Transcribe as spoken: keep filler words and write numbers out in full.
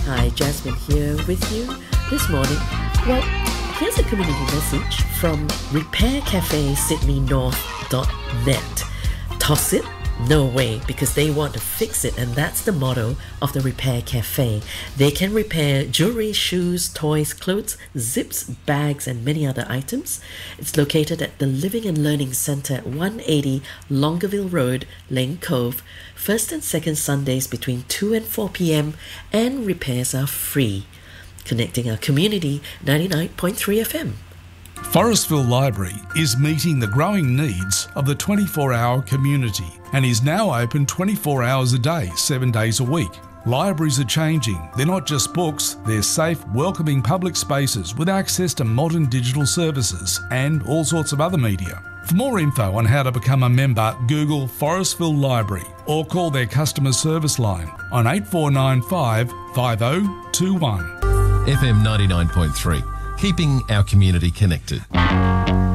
Hi, Jasmine here with you this morning. Well, here's a community message from repair cafe sydney north dot net. Toss it? No way, because they want to fix it, and that's the motto of the Repair Cafe. They can repair jewelry, shoes, toys, clothes, zips, bags, and many other items. It's located at the Living and Learning Centre at one eighty Longueville Road, Lane Cove, first and second Sundays between two and four p.m, and repairs are free. Connecting our community, ninety-nine point three F M. Forestville Library is meeting the growing needs of the twenty-four hour community and is now open twenty-four hours a day, seven days a week. Libraries are changing. They're not just books, they're safe, welcoming public spaces with access to modern digital services and all sorts of other media. For more info on how to become a member, Google Forestville Library or call their customer service line on eight four nine five, five oh two one. F M ninety-nine point three, keeping our community connected.